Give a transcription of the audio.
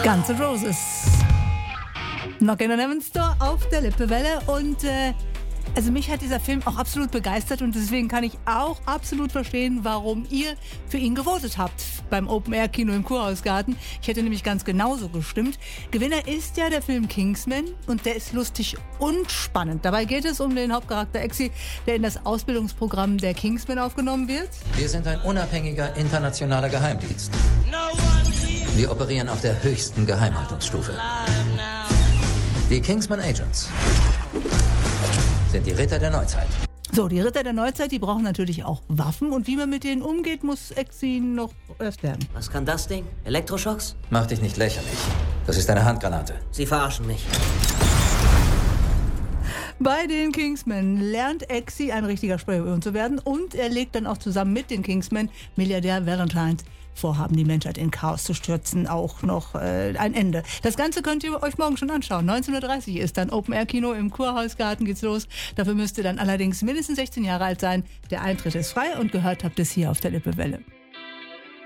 Guns N' Roses. Knockin' on Heaven's Door auf der Lippewelle und also mich hat dieser Film auch absolut begeistert und deswegen kann ich auch absolut verstehen, warum ihr für ihn gewotet habt beim Open-Air-Kino im Kurhausgarten. Ich hätte nämlich ganz genauso gestimmt. Gewinner ist ja der Film Kingsman und der ist lustig und spannend. Dabei geht es um den Hauptcharakter Exi, der in das Ausbildungsprogramm der Kingsmen aufgenommen wird. Wir sind ein unabhängiger internationaler Geheimdienst. Wir operieren auf der höchsten Geheimhaltungsstufe. Die Kingsman Agents sind die Ritter der Neuzeit. So, die Ritter der Neuzeit, die brauchen natürlich auch Waffen und wie man mit denen umgeht, muss Exi noch erst lernen. Was kann das Ding? Elektroschocks? Mach dich nicht lächerlich. Das ist eine Handgranate. Sie verarschen mich. Bei den Kingsmen lernt Exi ein richtiger Spion zu werden und er legt dann auch zusammen mit den Kingsmen Milliardär Valentines vorhaben, die Menschheit in Chaos zu stürzen, auch noch ein Ende. Das Ganze könnt ihr euch morgen schon anschauen. 19.30 Uhr ist dann Open-Air-Kino im Kurhausgarten, geht's los. Dafür müsst ihr dann allerdings mindestens 16 Jahre alt sein. Der Eintritt ist frei und gehört habt es hier auf der Lippewelle.